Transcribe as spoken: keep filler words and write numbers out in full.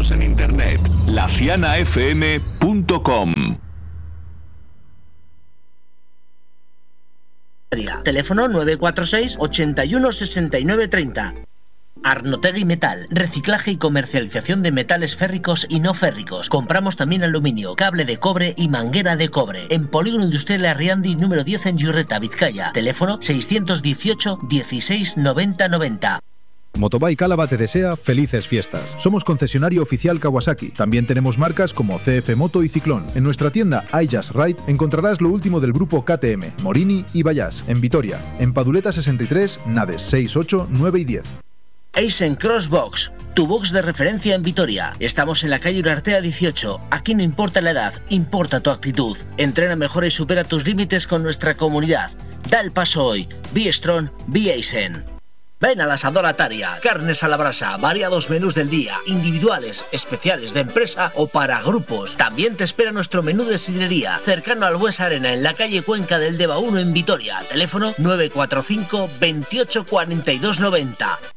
Síguenos en internet, la ciana f m punto com. Teléfono nueve cuatro seis, ochenta y uno, sesenta y nueve, treinta. Arnotegui Metal, reciclaje y comercialización de metales férricos y no férricos. Compramos también aluminio, cable de cobre y manguera de cobre. En Polígono Industrial Arriandi número diez en Yurreta, Vizcaya. Teléfono seiscientos dieciocho, dieciséis, noventa, noventa. Motobike Álava te desea felices fiestas. Somos concesionario oficial Kawasaki. También tenemos marcas como C F Moto y Ciclón. En nuestra tienda iJust Ride encontrarás lo último del grupo K T M, Morini y Bayash. En Vitoria, en Paduleta sesenta y tres, Nades seis, ocho, nueve y diez. Eisen Crossbox, tu box de referencia en Vitoria. Estamos en la calle Urartea dieciocho. Aquí no importa la edad, importa tu actitud. Entrena mejor y supera tus límites con nuestra comunidad. Da el paso hoy. Be strong, be Eisen. Ven al asador Ataria, carnes a la brasa, variados menús del día, individuales, especiales de empresa o para grupos. También te espera nuestro menú de sidrería, cercano al Bues Arena, en la calle Cuenca del Deva uno en Vitoria. Teléfono nueve cuatro cinco, veintiocho, cuarenta y dos, noventa.